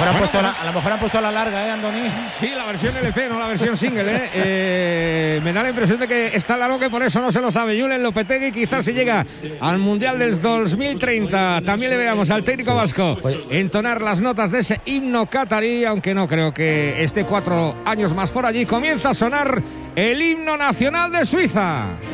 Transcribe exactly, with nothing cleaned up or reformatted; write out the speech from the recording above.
mejor han Bueno, puesto bueno. la, a lo mejor han puesto a la larga, ¿eh, Andoni? Sí, la versión L P, no la versión single, ¿eh? eh me da la impresión de que está largo, que por eso no se lo sabe. Julen Lopetegui quizás se llega al Mundial del dos mil treinta. También le veamos al técnico vasco entonar las notas de ese himno catarí, aunque no creo que esté cuatro años más por allí. Comienza a sonar el himno nacional de Suiza.